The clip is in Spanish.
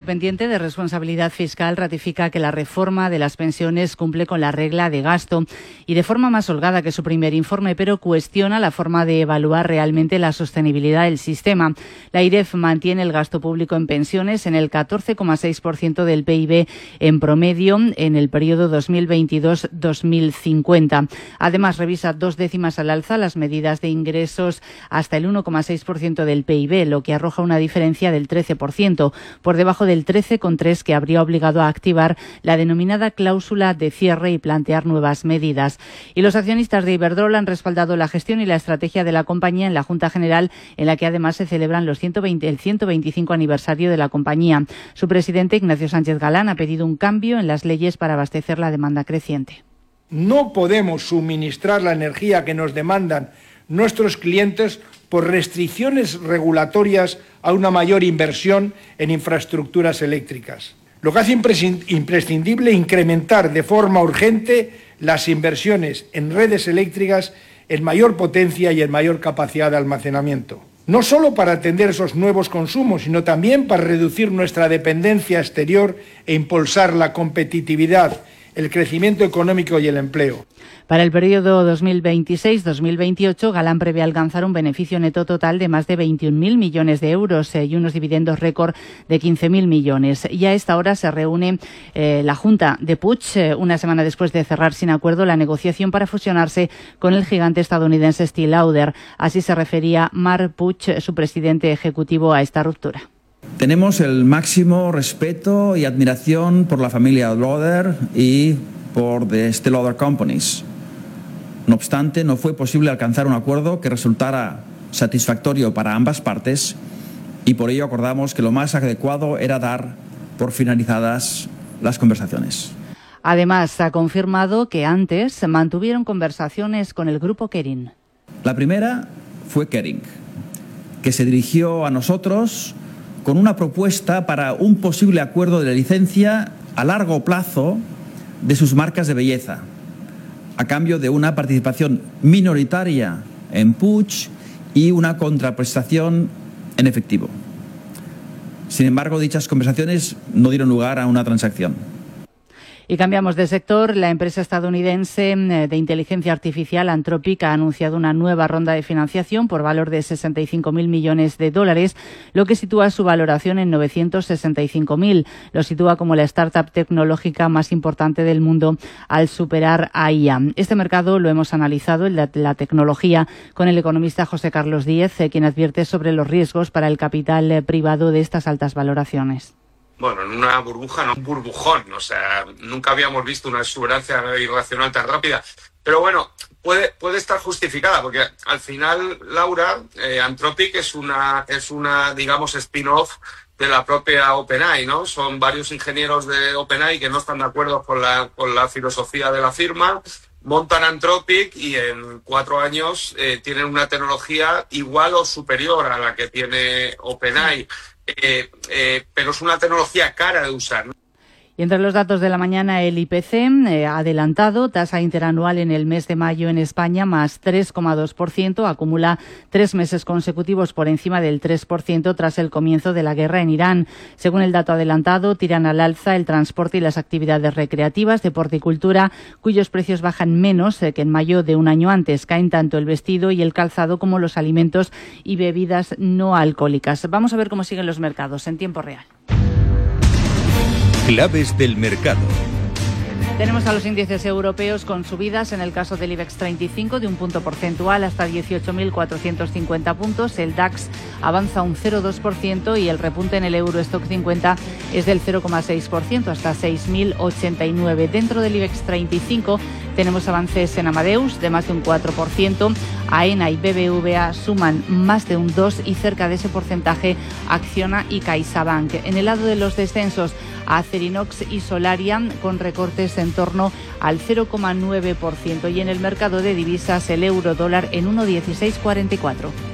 Independiente de Responsabilidad Fiscal ratifica que la reforma de las pensiones cumple con la regla de gasto y de forma más holgada que su primer informe, pero cuestiona la forma de evaluar realmente la sostenibilidad del sistema. La IREF mantiene el gasto público en pensiones en el 14,6% del PIB en promedio en el periodo 2022-2050. Además, revisa 2 décimas al alza las medidas de ingresos hasta el 1,6% del PIB, lo que arroja una diferencia del 13%, por debajo del 13,3% que habría obligado a activar la denominada cláusula de cierre y plantear nuevas medidas. Y los accionistas de Iberdrola han respaldado la gestión y la estrategia de la compañía en la Junta General, en la que además se celebran el 125 aniversario de la compañía. Su presidente, Ignacio Sánchez Galán, ha pedido un cambio en las leyes para abastecer la demanda creciente. No podemos suministrar la energía que nos demandan nuestros clientes por restricciones regulatorias a una mayor inversión en infraestructuras eléctricas. Lo que hace imprescindible incrementar de forma urgente las inversiones en redes eléctricas en mayor potencia y en mayor capacidad de almacenamiento. No solo para atender esos nuevos consumos, sino también para reducir nuestra dependencia exterior e impulsar la competitividad, el crecimiento económico y el empleo. Para el periodo 2026-2028, Galán prevé alcanzar un beneficio neto total de más de 21.000 millones de euros y unos dividendos récord de 15.000 millones. Y a esta hora se reúne la Junta de Puig, una semana después de cerrar sin acuerdo la negociación para fusionarse con el gigante estadounidense Estée Lauder. Así se refería Marc Puig, su presidente ejecutivo, a esta ruptura. Tenemos el máximo respeto y admiración por la familia Lauder y por The Estée Lauder Companies. No obstante, no fue posible alcanzar un acuerdo que resultara satisfactorio para ambas partes y por ello acordamos que lo más adecuado era dar por finalizadas las conversaciones. Además, ha confirmado que antes mantuvieron conversaciones con el grupo Kering. La primera fue Kering, que se dirigió a nosotros con una propuesta para un posible acuerdo de licencia a largo plazo de sus marcas de belleza, a cambio de una participación minoritaria en Puig y una contraprestación en efectivo. Sin embargo, dichas conversaciones no dieron lugar a una transacción. Y cambiamos de sector. La empresa estadounidense de inteligencia artificial Anthropic ha anunciado una nueva ronda de financiación por valor de 65.000 millones de dólares, lo que sitúa su valoración en 965.000. Lo sitúa como la startup tecnológica más importante del mundo al superar a IA. Este mercado lo hemos analizado, el de la tecnología, con el economista José Carlos Díez, quien advierte sobre los riesgos para el capital privado de estas altas valoraciones. Bueno, en una burbuja, no un burbujón, o sea, nunca habíamos visto una exuberancia irracional tan rápida. Pero bueno, puede estar justificada, porque al final, Laura, Anthropic es una, digamos, spin-off de la propia OpenAI, ¿no? Son varios ingenieros de OpenAI que no están de acuerdo con la filosofía de la firma, montan Anthropic y en 4 años tienen una tecnología igual o superior a la que tiene OpenAI. Pero es una tecnología cara de usar, ¿no? Y entre los datos de la mañana, el IPC ha adelantado tasa interanual en el mes de mayo en España más 3,2%, acumula 3 meses consecutivos por encima del 3% tras el comienzo de la guerra en Irán. Según el dato adelantado, tiran al alza el transporte y las actividades recreativas, deporte y cultura, cuyos precios bajan menos que en mayo de un año antes. Caen tanto el vestido y el calzado como los alimentos y bebidas no alcohólicas. Vamos a ver cómo siguen los mercados en tiempo real. Claves del mercado. Tenemos a los índices europeos con subidas, en el caso del IBEX 35 de un punto porcentual hasta 18.450 puntos. El DAX avanza un 0,2% y el repunte en el Eurostock 50 es del 0,6% hasta 6.089. Dentro del IBEX 35 tenemos avances en Amadeus de más de un 4%. AENA y BBVA suman más de un 2% y cerca de ese porcentaje Acciona y CaixaBank. En el lado de los descensos, Acerinox y Solaria con recortes en torno al 0,9%. Y en el mercado de divisas, el euro dólar en 1,1644.